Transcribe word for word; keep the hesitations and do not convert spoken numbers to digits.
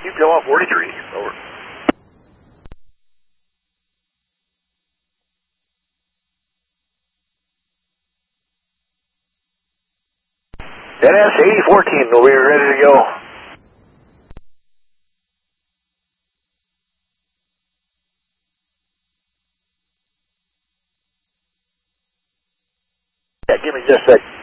Keep Yamaha forty-three. Over. Dennis, eighty fourteen, we'll be ready to go. Yeah, give me just a sec.